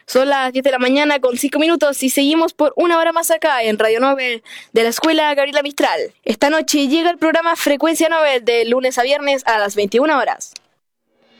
Son las 10 de la mañana con 5 minutos y seguimos por una hora más acá en Radio Nobel de la Escuela Gabriela Mistral. Esta noche llega el programa Frecuencia Nobel de lunes a viernes a las 21 horas.